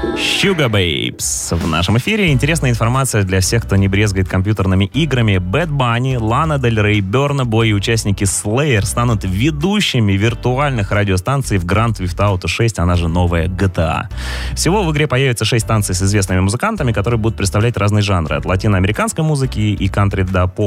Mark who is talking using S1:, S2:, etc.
S1: Sugar Babes. В нашем эфире интересная информация для всех, кто не брезгает компьютерными играми. Bad Bunny, Лана Дель Рей, Burna Boy и участники Slayer станут ведущими виртуальных радиостанций в Grand Theft Auto 6, она же новая GTA. Всего в игре появится 6 станций с известными музыкантами, которые будут представлять разные жанры. От латиноамериканской музыки и кантри до поп.